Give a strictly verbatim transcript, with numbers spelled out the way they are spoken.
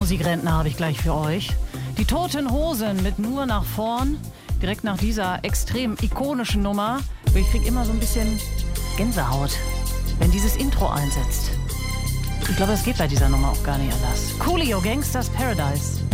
Musikrentner habe ich gleich für euch. Die Toten Hosen mit Nur nach vorn. Direkt nach dieser extrem ikonischen Nummer. Ich krieg immer so ein bisschen Gänsehaut, wenn dieses Intro einsetzt. Ich glaube, das geht bei dieser Nummer auch gar nicht anders. Coolio, Gangsters Paradise.